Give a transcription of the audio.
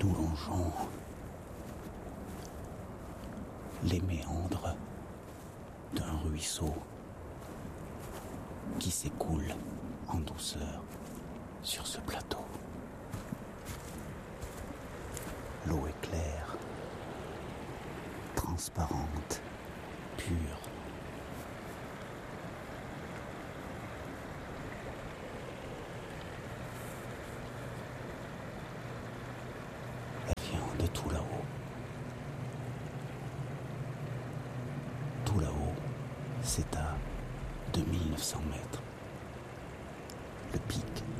Nous longeons les méandres d'un ruisseau qui s'écoule en douceur sur ce plateau. L'eau est claire, transparente, pure. Elle vient de tout là-haut. Tout là-haut, c'est à 2900 mètres. Le pic